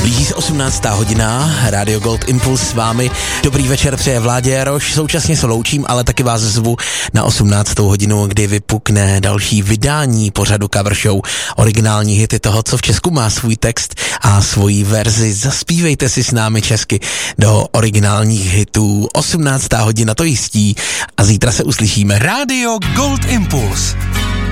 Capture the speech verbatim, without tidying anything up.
Blíží se osmnáctá hodina, Radio Gold Impuls s vámi. Dobrý večer přeje Vládě Jaroš, současně se loučím, ale taky vás zvu na osmnáctou hodinu, kdy vypukne další vydání pořadu Cover Show. Originální hity toho, co v Česku má svůj text a svoji verzi. Zaspívejte si s námi česky do originálních hitů. osmnáctá hodina to jistí a zítra se uslyšíme. Radio Gold Impuls.